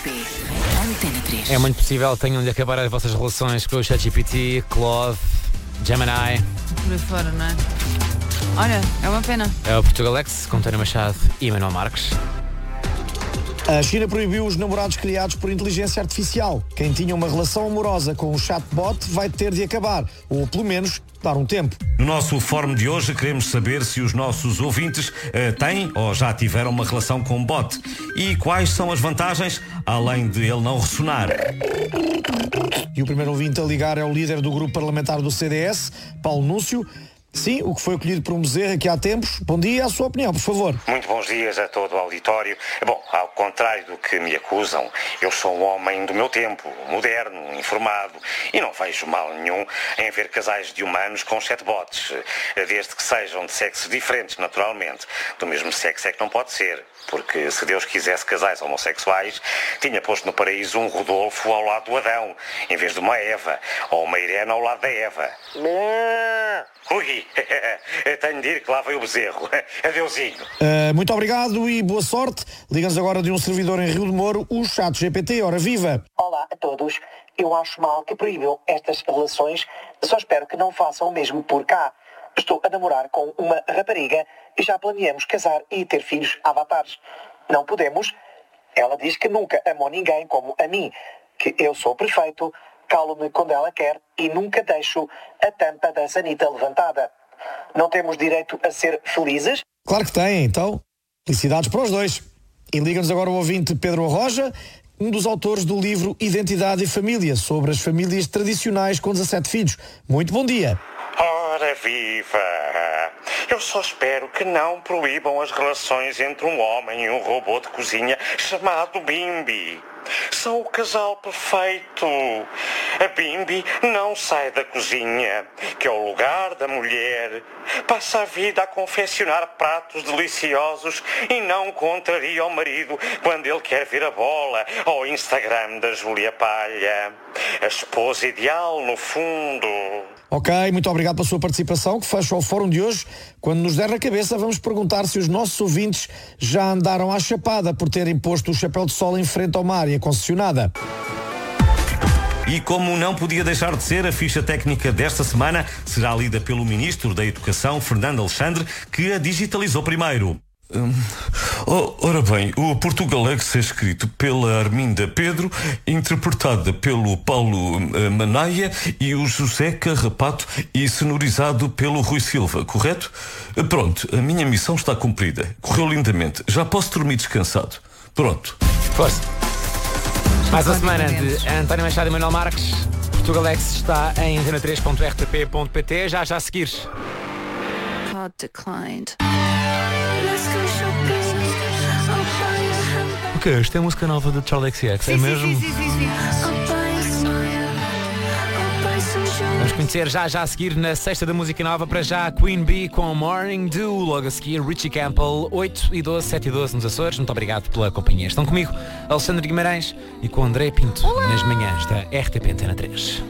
RTP Antena 3. É muito possível que tenham de acabar as vossas relações com o ChatGPT, Claude, Gemini. Por aí fora, não é? Olha, é uma pena. É o Portugalex, com António Machado e Manuel Marques. A China proibiu os namorados criados por inteligência artificial. Quem tinha uma relação amorosa com o chatbot vai ter de acabar, ou pelo menos dar um tempo. No nosso fórum de hoje queremos saber se os nossos ouvintes têm ou já tiveram uma relação com um bot e quais são as vantagens, além de ele não ressonar. E o primeiro ouvinte a ligar é o líder do grupo parlamentar do CDS, Paulo Núncio. Sim, o que foi acolhido por um bezerro aqui há tempos. Bom dia, a sua opinião, por favor. Muito bons dias a todo o auditório. Bom, ao contrário do que me acusam, eu sou um homem do meu tempo, moderno, informado, e não vejo mal nenhum em ver casais de humanos com chatbots, desde que sejam de sexos diferentes, naturalmente. Do mesmo sexo é que não pode ser, porque se Deus quisesse casais homossexuais, tinha posto no paraíso um Rodolfo ao lado do Adão, em vez de uma Eva, ou uma Irene ao lado da Eva. Ui, tenho de ir que lá veio o bezerro. Adeusinho. Muito obrigado e boa sorte. Liga-nos agora de um servidor em Rio de Moro, o ChatGPT. Ora viva! Olá a todos. Eu acho mal que proíbam estas relações. Só espero que não façam o mesmo por cá. Estou a namorar com uma rapariga e já planeamos casar e ter filhos avatares. Não podemos? Ela diz que nunca amou ninguém como a mim, que eu sou perfeito, calo-me quando ela quer e nunca deixo a tampa da sanita levantada. Não temos direito a ser felizes? Claro que tem, então. Felicidades para os dois. E liga-nos agora o ouvinte Pedro Arroja, um dos autores do livro Identidade e Família, sobre as famílias tradicionais com 17 filhos. Muito bom dia. Ora viva! Eu só espero que não proíbam as relações entre um homem e um robô de cozinha chamado Bimbi. São o casal perfeito. A Bimbi não sai da cozinha, que é o lugar da mulher. Passa a vida a confeccionar pratos deliciosos e não contraria o marido quando ele quer ver a bola ao Instagram da Júlia Palha. A esposa ideal, no fundo. Ok, muito obrigado pela sua participação, que fecha o fórum de hoje. Quando nos der na cabeça, vamos perguntar se os nossos ouvintes já andaram à chapada por terem posto o chapéu de sol em frente ao mar e a concessionada. E como não podia deixar de ser, a ficha técnica desta semana será lida pelo Ministro da Educação, Fernando Alexandre, que a digitalizou primeiro. Ora bem, o Portugalex é escrito pela Arminda Pedro, interpretada pelo Paulo Manaia e o José Carrapato e sonorizado pelo Rui Silva, correto? Pronto, a minha missão está cumprida. Correu lindamente. Já posso dormir descansado. Pronto. Força. Mais uma semana de António Machado e Manuel Marques. Portugalex está em antena3.rtp.pt. Já a seguir. Pod declined. O que é? Isto é a música nova de Charlie XCX, é mesmo? Sim. Vamos conhecer já a seguir na sexta da música nova. Para já Queen Bee com Morning Dew. Logo a seguir Richie Campbell, 8 e 12, 7 e 12 nos Açores. Muito obrigado pela companhia. Estão comigo Alexandre Guimarães e com André Pinto. Olá. Nas manhãs da RTP Antena 3.